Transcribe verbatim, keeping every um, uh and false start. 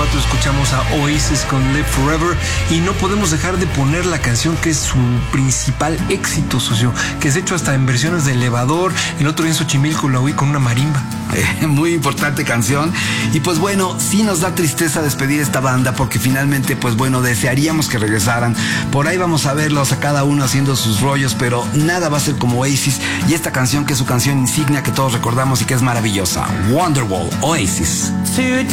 cuatro escuchamos a Oasis con Live Forever y no podemos dejar de poner la canción que es su principal éxito, socio, que es hecho hasta en versiones de elevador. El otro día en Xochimilco lo oí con una marimba. Eh, muy importante canción. Y pues bueno, sí nos da tristeza despedir esta banda porque finalmente, pues bueno, desearíamos que regresaran. Por ahí vamos a verlos a cada uno haciendo sus rollos, pero nada va a ser como Oasis y esta canción que es su canción insignia que todos recordamos y que es maravillosa. Wonderwall, Oasis.